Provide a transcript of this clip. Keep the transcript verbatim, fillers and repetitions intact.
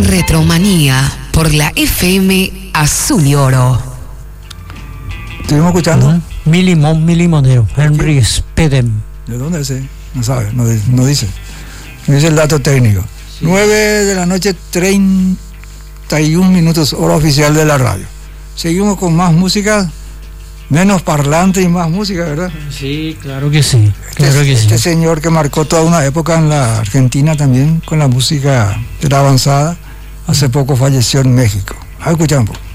Retromanía por la F M Azul y Oro. Estuvimos escuchando. Uh-huh. Mi limón, mi limonero, Henry Spedem. ¿De dónde es ese? No sabe, no, no dice. No dice el dato técnico. Sí. nueve de la noche, treinta y un minutos, hora oficial de la radio. Seguimos con más música, menos parlante y más música, ¿verdad? Sí, claro que sí. Claro este, que este sí. señor que marcó toda una época en la Argentina también con la música de la avanzada, hace poco falleció en México. A ver, escuchamos un poco.